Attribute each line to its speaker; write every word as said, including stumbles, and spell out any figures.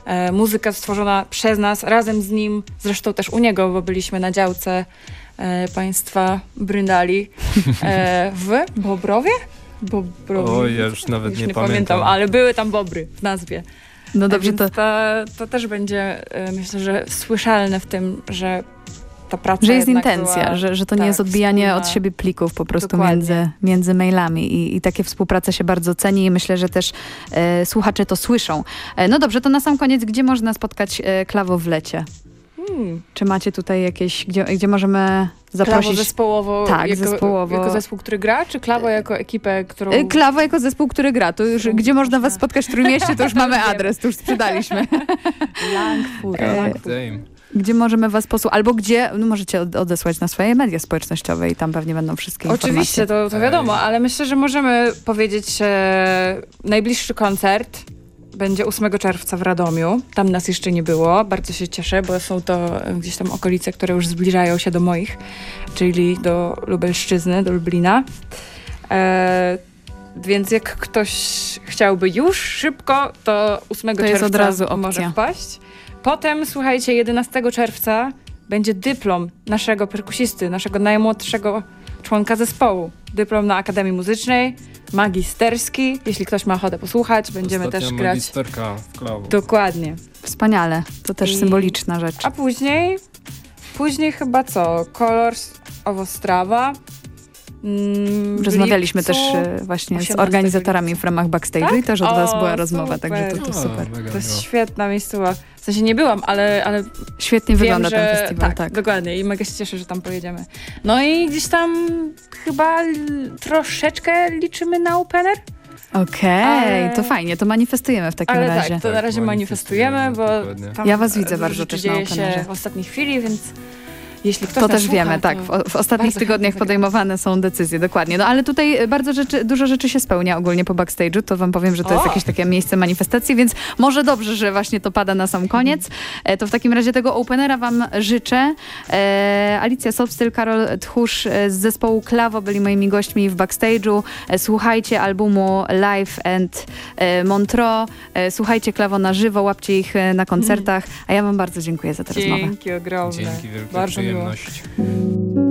Speaker 1: E, muzyka stworzona przez nas, razem z nim, zresztą też u niego, bo byliśmy na działce e, państwa Bryndali e, w Bobrowie? Bobrowie?
Speaker 2: O, ja już nawet
Speaker 1: już
Speaker 2: nie,
Speaker 1: nie
Speaker 2: pamiętam.
Speaker 1: pamiętam, ale były tam bobry w nazwie.
Speaker 3: No dobrze,
Speaker 1: Więc
Speaker 3: to,
Speaker 1: to, to też będzie, e, myślę, że słyszalne w tym, że ta praca
Speaker 3: że jest
Speaker 1: jednak
Speaker 3: intencja,
Speaker 1: była,
Speaker 3: że, że to nie
Speaker 1: tak,
Speaker 3: jest odbijanie
Speaker 1: wspólna.
Speaker 3: od siebie plików po prostu
Speaker 1: Dokładnie.
Speaker 3: między, między mailami I, i takie współprace się bardzo ceni i myślę, że też e, słuchacze to słyszą. E, no dobrze, to na sam koniec, gdzie można spotkać e, Klawo w lecie?
Speaker 1: Hmm.
Speaker 3: Czy macie tutaj jakieś, gdzie, gdzie możemy
Speaker 1: Klawo
Speaker 3: zaprosić?
Speaker 1: zespołowo,
Speaker 3: Tak,
Speaker 1: jako,
Speaker 3: zespołowo.
Speaker 1: jako zespół, który gra, czy Klawo jako ekipę, którą...
Speaker 3: E, Klawo jako zespół, który gra. To już,
Speaker 1: Którą
Speaker 3: gdzie można
Speaker 1: można-
Speaker 3: was spotkać w Trójmieście, to już mamy
Speaker 1: Wiemy.
Speaker 3: adres, to już sprzedaliśmy.
Speaker 1: Langfurt.
Speaker 3: E,
Speaker 1: Langfurt.
Speaker 2: Damn.
Speaker 3: Gdzie możemy was posłuchać? Albo gdzie, no możecie od- odesłać na swoje media społecznościowe i tam pewnie będą wszystkie
Speaker 1: Oczywiście,
Speaker 3: informacje.
Speaker 1: to, to wiadomo, ale myślę, że możemy powiedzieć, że najbliższy koncert będzie ósmego czerwca w Radomiu. Tam nas jeszcze nie było. Bardzo się cieszę, bo są to gdzieś tam okolice, które już zbliżają się do moich, czyli do Lubelszczyzny, do Lublina. E, więc jak ktoś chciałby już szybko, to ósmego
Speaker 3: To jest
Speaker 1: czerwca
Speaker 3: od razu opcja.
Speaker 1: może wpaść. Potem, słuchajcie, jedenastego czerwca będzie dyplom naszego perkusisty, naszego najmłodszego członka zespołu. Dyplom na Akademii Muzycznej, magisterski. Jeśli ktoś ma ochotę posłuchać, będziemy
Speaker 2: Ostatnia
Speaker 1: też grać.
Speaker 2: magisterka w Klawo.
Speaker 1: Dokładnie.
Speaker 3: Wspaniale. To też
Speaker 1: I-
Speaker 3: symboliczna rzecz.
Speaker 1: A później, później chyba co? Kolors, Owostrawa. Mm, w
Speaker 3: Rozmawialiśmy
Speaker 1: lipcu.
Speaker 3: też e, właśnie z
Speaker 1: osiemnastego
Speaker 3: organizatorami
Speaker 1: lipca.
Speaker 3: w ramach backstage'u
Speaker 1: Tak?
Speaker 3: i też od was
Speaker 1: O,
Speaker 3: była rozmowa,
Speaker 1: super.
Speaker 3: także to, to
Speaker 2: O,
Speaker 3: super.
Speaker 2: mega
Speaker 1: To jest
Speaker 2: miło.
Speaker 1: świetna miejscowa. W sensie nie byłam, ale, ale
Speaker 3: Świetnie
Speaker 1: wiem,
Speaker 3: wygląda
Speaker 1: że
Speaker 3: ten festiwal,
Speaker 1: tak,
Speaker 3: tak.
Speaker 1: dokładnie. I mega się cieszę, że tam pojedziemy. No i gdzieś tam chyba l- troszeczkę liczymy na opener.
Speaker 3: Okej,
Speaker 1: Ale-
Speaker 3: to fajnie, to manifestujemy w takim
Speaker 1: Ale
Speaker 3: razie.
Speaker 1: tak, to na
Speaker 2: Tak,
Speaker 1: razie manifestujemy, bo
Speaker 2: manifestujemy,
Speaker 1: tam
Speaker 3: Ja was widzę
Speaker 1: dużo
Speaker 3: bardzo
Speaker 1: rzeczy
Speaker 3: też na
Speaker 1: dzieje się
Speaker 3: openerze.
Speaker 1: w ostatniej chwili, więc jeśli ktoś
Speaker 3: To
Speaker 1: nas
Speaker 3: też
Speaker 1: słucha,
Speaker 3: wiemy, tak.
Speaker 1: to
Speaker 3: W, w ostatnich
Speaker 1: bardzo
Speaker 3: tygodniach
Speaker 1: chętnie
Speaker 3: podejmowane są decyzje, dokładnie. No ale tutaj bardzo rzeczy, dużo rzeczy się spełnia ogólnie po backstage'u, to wam powiem, że to jest
Speaker 1: O!
Speaker 3: jakieś takie miejsce manifestacji, więc może dobrze, że właśnie to pada na sam koniec. E, to w takim razie tego openera wam życzę. E, Alicja Sobstyl, Karol Tchórz e, z zespołu Klawo byli moimi gośćmi w backstage'u. E, słuchajcie albumu Live and e, Montreux. E, słuchajcie Klawo na żywo, łapcie ich e, na koncertach. A ja wam bardzo dziękuję za tę rozmowę.
Speaker 1: Dzięki ogromne.
Speaker 2: Dzięki, wielka
Speaker 1: Bardzo miło.
Speaker 2: przyjemność.